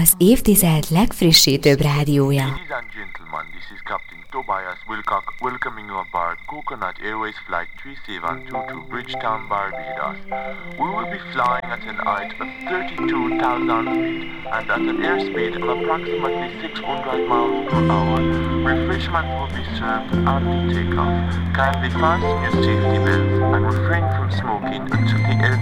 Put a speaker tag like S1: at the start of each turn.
S1: Az évtized legfrissítőbb rádiója.
S2: Ladies and gentlemen, this is Captain Tobias Wilcock welcoming you aboard Coconut Airways Flight 3722 to Bridgetown, Barbados. We will be flying at an height of 32,000 feet and at an airspeed of approximately 600 miles per hour. Refreshment will be served after takeoff. Kindly fasten your safety belts and refrain from smoking until the